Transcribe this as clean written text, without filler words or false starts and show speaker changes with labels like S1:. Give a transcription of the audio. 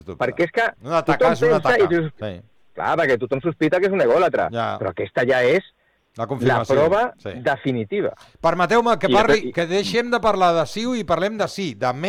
S1: Perquè és que
S2: una taca és una taca. Sí.
S1: Clar, perquè tothom sospita que és un egòlatra, però aquesta ja és la prova definitiva.
S2: Permeteu-me que deixem de parlar de Siu i parlem de sí, de més